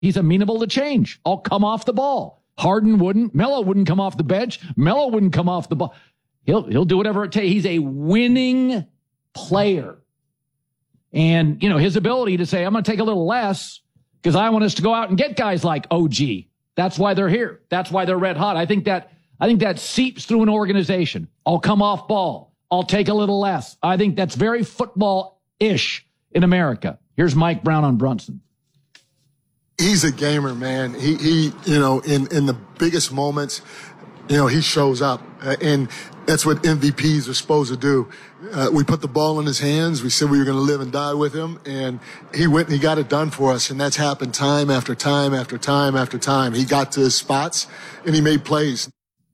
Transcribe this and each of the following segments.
He's amenable to change. I'll come off the ball. Harden wouldn't. Melo wouldn't come off the bench. Melo wouldn't come off the ball. He'll do whatever it takes. He's a winning player. And, his ability to say, I'm going to take a little less because I want us to go out and get guys like OG. That's why they're here. That's why they're red hot. I think that seeps through an organization. I'll come off ball. I'll take a little less. I think that's very football-ish in America. Here's Mike Brown on Brunson. He's a gamer, man. He in the biggest moments, he shows up. And that's what MVPs are supposed to do. We put the ball in his hands. We said we were going to live and die with him. And he went and he got it done for us. And that's happened time after time after time after time. He got to his spots and he made plays.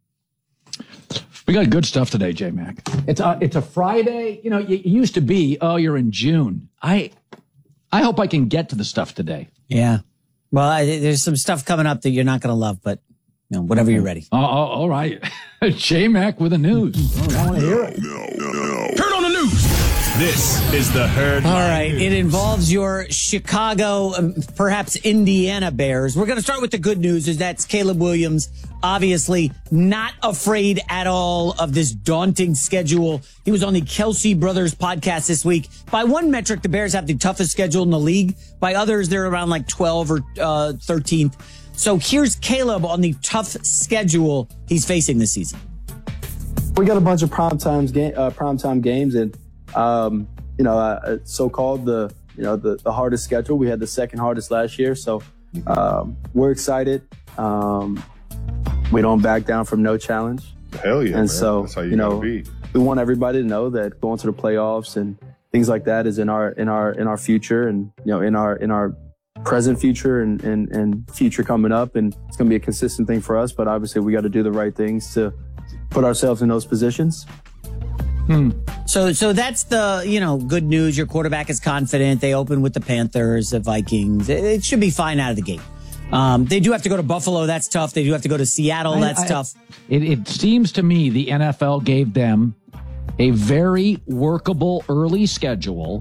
We got good stuff today, J-Mac. It's a Friday. It used to be, you're in June. I hope I can get to the stuff today. Yeah. Well, there's some stuff coming up that you're not going to love, but whatever you're ready. All right. J-Mac with the news. I want to hear it. Turn on the news. This is the Herd. All right. It involves your Chicago, perhaps Indiana Bears. We're going to start with the good news, is that's Caleb Williams, obviously not afraid at all of this daunting schedule. He was on the Kelsey Brothers podcast this week. By one metric, the Bears have the toughest schedule in the league. By others, they're around like 12 or 13th. So here's Caleb on the tough schedule he's facing this season. We got a bunch of primetime games, and so-called the hardest schedule. We had the second hardest last year, so we're excited. We don't back down from no challenge. Hell yeah, and man. so That's how you gotta be. We want everybody to know that going to the playoffs and things like that is in our future, and in our present future and future coming up, and it's going to be a consistent thing for us. But obviously, we got to do the right things to put ourselves in those positions. So that's the, good news. Your quarterback is confident. They open with the Panthers, the Vikings. It should be fine out of the gate. They do have to go to Buffalo. That's tough. They do have to go to Seattle. That's tough. It seems to me the NFL gave them a very workable early schedule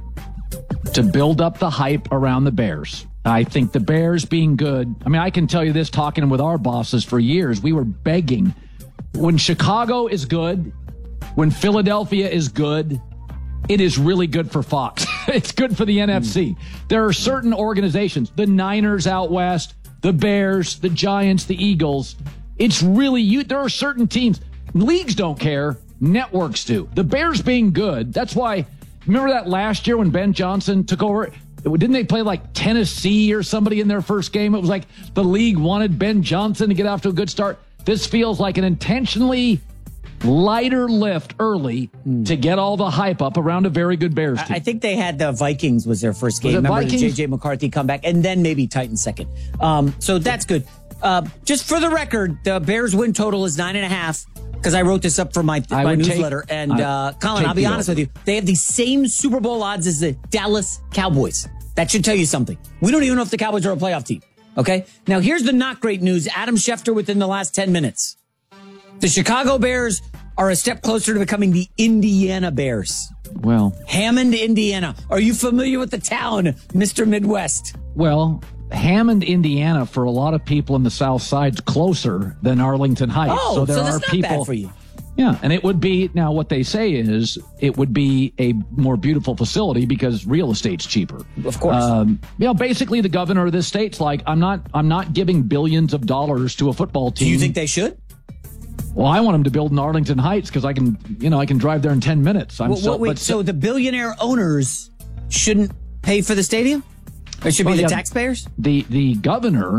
to build up the hype around the Bears. I think the Bears being good. I mean, I can tell you this, talking with our bosses for years, we were begging. When Chicago is good, when Philadelphia is good, it is really good for Fox. It's good for the NFC. There are certain organizations, the Niners out west, the Bears, the Giants, the Eagles. It's really there are certain teams. Leagues don't care. Networks do. The Bears being good. That's why, remember that last year when Ben Johnson took over? Didn't they play like Tennessee or somebody in their first game? It was like the league wanted Ben Johnson to get off to a good start. This feels like an intentionally lighter lift early to get all the hype up around a very good Bears team. I think they had the Vikings was their first game. Was it Remember Vikings? J.J. McCarthy come back, and then maybe Titans second. So that's good. Just for the record, the Bears win total is 9.5. Because I wrote this up for my newsletter. And Colin, I'll be honest with you. They have the same Super Bowl odds as the Dallas Cowboys. That should tell you something. We don't even know if the Cowboys are a playoff team. Okay? Now, here's the not great news. Adam Schefter within the last 10 minutes. The Chicago Bears are a step closer to becoming the Indiana Bears. Well, Hammond, Indiana. Are you familiar with the town, Mr. Midwest? Well, Hammond, Indiana, for a lot of people in the South Side's closer than Arlington Heights. Oh, there so that's are not people bad for you. Yeah, and it would be, now what they say is it would be a more beautiful facility because real estate's cheaper. Of course. Basically the governor of this state's like, I'm not giving billions of dollars to a football team. Do you think they should? Well, I want them to build in Arlington Heights because I can drive there in 10 minutes. So the billionaire owners shouldn't pay for the stadium? It should be the taxpayers? The governor,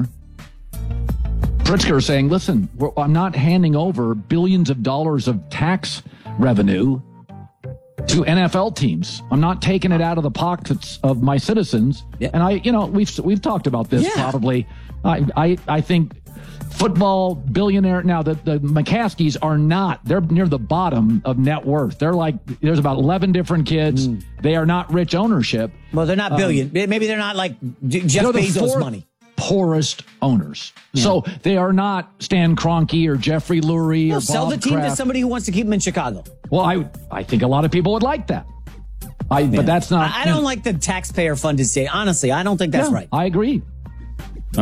Pritzker, is saying, listen, I'm not handing over billions of dollars of tax revenue to NFL teams. I'm not taking it out of the pockets of my citizens. Yeah. And we've talked about this probably. I think football billionaire, now the McCaskies are not, they're near the bottom of net worth. They're like, there's about 11 different kids. They are not rich ownership. Well, they're not billion. Maybe they're not like Jeff Bezos money. Poorest owners. Yeah. So they are not Stan Kroenke or Jeffrey Lurie or Bob sell the team Kraft. to somebody who wants to keep them in Chicago. Well, I think a lot of people would like that. But that's not. I don't like the taxpayer funded state. Honestly, I don't think that's right. I agree.